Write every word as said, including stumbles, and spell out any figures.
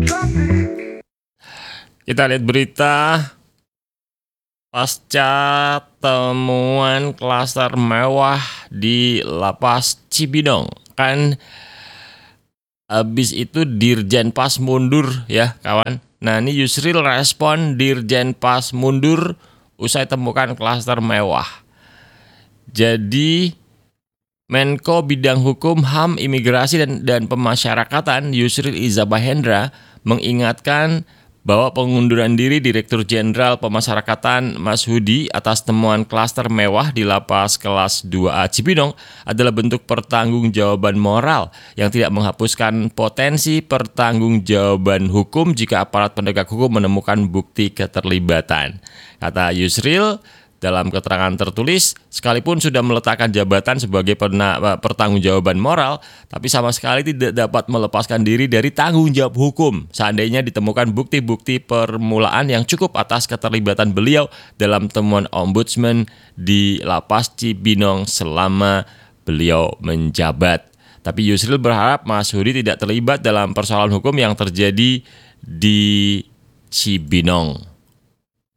Kita lihat berita pasca temuan klaster mewah di Lapas Cibinong. Kan habis itu Dirjen Pas mundur ya kawan. Nah ini Yusril respon Dirjen Pas mundur usai temukan klaster mewah. Jadi Menko Bidang Hukum, H A M, Imigrasi dan, dan Pemasyarakatan Yusril Iza Mahendra mengingatkan bahwa pengunduran diri Direktur Jenderal Pemasyarakatan Masyhudi atas temuan klaster mewah di Lapas Kelas dua A Cibinong adalah bentuk pertanggungjawaban moral yang tidak menghapuskan potensi pertanggungjawaban hukum jika aparat penegak hukum menemukan bukti keterlibatan. Kata Yusril dalam keterangan tertulis, sekalipun sudah meletakkan jabatan sebagai pertanggungjawaban moral, tapi sama sekali tidak dapat melepaskan diri dari tanggung jawab hukum seandainya ditemukan bukti-bukti permulaan yang cukup atas keterlibatan beliau dalam temuan Ombudsman di Lapas Cibinong selama beliau menjabat. Tapi Yusril berharap Masyhudi tidak terlibat dalam persoalan hukum yang terjadi di Cibinong.